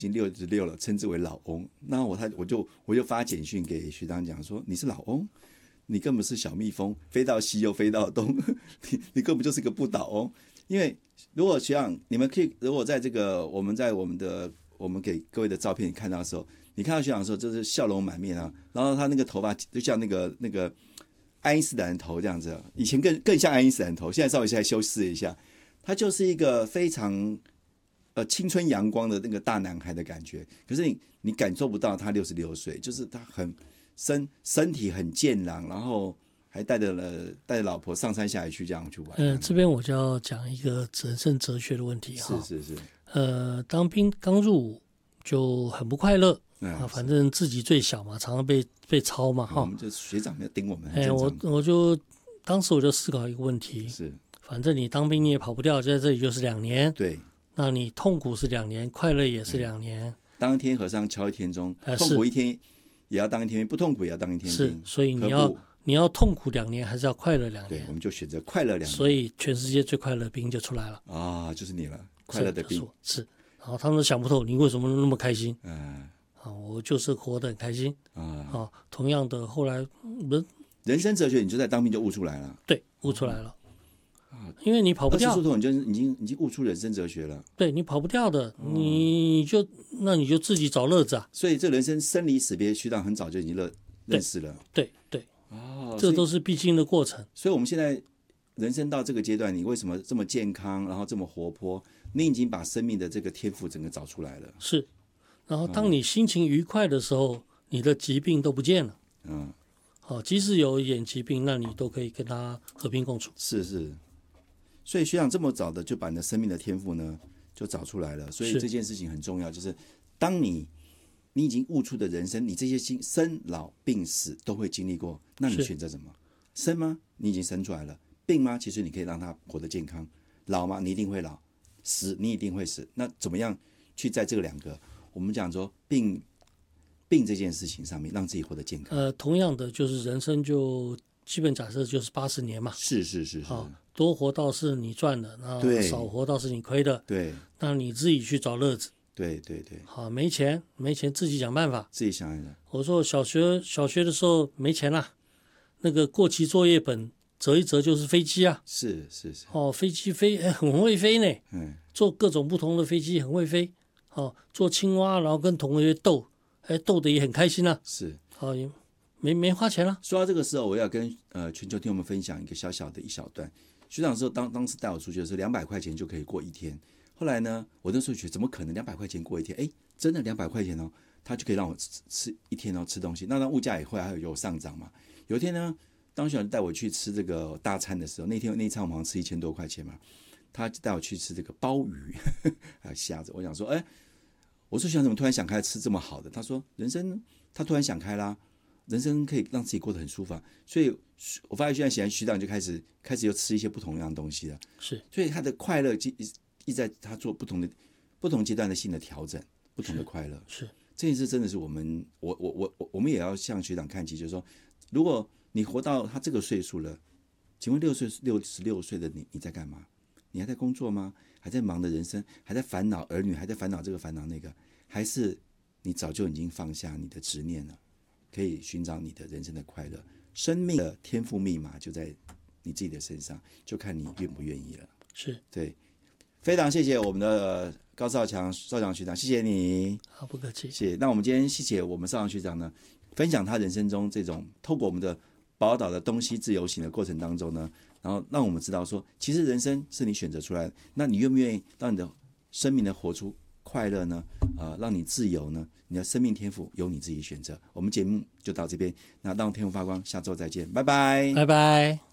经66了，称之为老翁。那我就发简讯给学长讲说，你是老翁，你根本是小蜜蜂，飞到西又飞到东，你根本就是个不倒翁。因为如果学长你们可以，如果在这个我们给各位的照片看到的时候，你看到学长的时候就是笑容满面啊，然后他那个头发就像那个爱因斯坦的头这样子，以前更像爱因斯坦的头，现在稍微修饰一下，他就是一个非常青春阳光的那个大男孩的感觉。可是你感受不到他66岁，就是他很身体很健朗，然后还带着老婆上山下海去这样去玩。 这边我就要讲一个人生哲学的问题哈。 是。 当兵刚入伍就很不快乐。反正自己最小嘛，常常被操嘛， 我们就学长要盯我们。 当时我就思考一个问题， 是， 反正你当兵你也跑不掉，在这里就是2年， 对， 那你痛苦是2年，快乐也是2年， 当一天和尚敲一天钟，痛苦一天也要当一天兵，不痛苦也要当一天兵， 是，所以你要痛苦2年，还是要快乐2年？ 对，我们就选择快乐2年， 所以全世界最快乐的兵就出来了啊， 就是你了，快乐的兵是，然后他们都想不透你为什么那么开心，我就是活得很开心同样的，后来人生哲学，你就在当兵就悟出来了。 对，悟出来了因为你跑不掉，20 出头你就已经悟出人生哲学了。 对，你跑不掉的，你就自己找乐子啊。 所以这人生生离死别，学长很早就已经认识了。 对，这都是必经的过程。 所以我们现在人生到这个阶段，你为什么这么健康，然后这么活泼？你已经把生命的这个天赋整个找出来了。 是。然后当你心情愉快的时候，你的疾病都不见了。即使有一点疾病，那你都可以跟他和平共处。 是。所以学长这么早的就把你的生命的天赋呢就找出来了。所以这件事情很重要，就是当你已经悟出的人生，你这些生老病死都会经历过，那你选择什么？生吗？你已经生出来了。病吗？其实你可以让他活得健康。老吗？你一定会老。死，你一定会死。那怎么样去在这个2个？我们讲说病这件事情上面，让自己活得健康。 同样的，就是人生就基本假设就是80年嘛。 是。 多活到是你赚的，那少活到是你亏的。 对。 那你自己去找乐子。 对。 好，没钱自己想办法。 自己想一想。 我说小学的时候没钱啦，那个过期作业本折一折就是飞机啊。 是。 飞机很会飞呢。做各种不同的飞机很会飞。做青蛙，然后跟同学斗得也很开心啊。 是。 也没花钱了。 说到这个时候，我要跟全球听友们分享一个小小的一小段。学长说当时带我出去的时候，200块钱就可以过1天。后来呢，我那时候觉得怎么可能200块钱过1天？真的200块钱哦，他就可以让我吃1天哦，吃东西。那物价也会还有上涨嘛。有一天呢，当学长带我去吃这个大餐的时候，那一餐我们好像吃1000多块钱嘛。他带我去吃这个鲍鱼还有虾子。我想说我说学长怎么突然想开吃这么好的？他说人生他突然想开啦，人生可以让自己过得很舒服。所以我发现现在学长就开始又吃一些不同样的东西了。 是。 所以他的快乐一直在他做不同阶段的新的调整，不同的快乐。 是。 这件事真的是我们也要向学长看齐，就是说，如果你活到他这个岁数了，请问66岁的你在干嘛？你还在工作吗？还在忙的人生，还在烦恼儿女，还在烦恼这个烦恼那个，还是你早就已经放下你的执念了，可以寻找你的人生的快乐？生命的天赋密码就在你自己的身上，就看你愿不愿意了。 是。 对，非常谢谢我们的高少强学长，谢谢你。 好，不客气。 谢谢。那我们今天谢谢我们少强学长呢，分享他人生中这种透过我们的宝岛的东西自由行的过程当中呢，然后让我们知道说，其实人生是你选择出来的，那你愿不愿意让你的生命的活出快乐呢？让你自由呢？你的生命天赋由你自己选择。我们节目就到这边，那让天赋发光，下周再见，拜拜， 拜拜。